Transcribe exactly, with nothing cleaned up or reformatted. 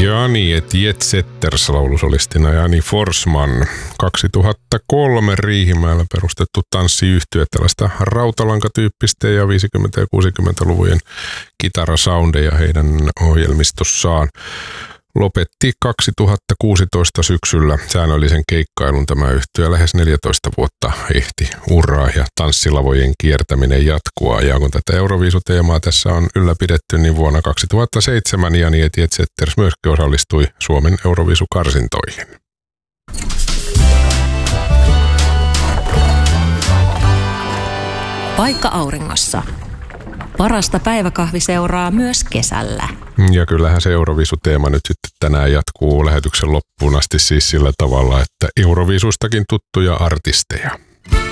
Jani et Jet Setters -laulusolistina Jani Forsman. kaksituhattakolme Riihimäellä perustettu tanssiyhtye, tällaista rautalankatyyppistä ja viisikymmentä- ja kuusikymmentäluvujen kitarasoundeja heidän ohjelmistossaan. Lopetti kaksituhattakuusitoista syksyllä säännöllisen keikkailun tämä yhtye. Lähes neljätoista vuotta ehti uraa ja tanssilavojen kiertäminen jatkua. Ja kun tätä Euroviisuteemaa tässä on ylläpidetty, niin vuonna kaksituhattaseitsemän Jani et Jet Setters myöskin osallistui Suomen Euroviisukarsintoihin. Paikka auringossa. Parasta päiväkahvi seuraa myös kesällä. Ja kyllähän se Euroviisuteema nyt sitten tänään jatkuu lähetyksen loppuun asti siis sillä tavalla, että Euroviisustakin tuttuja artisteja.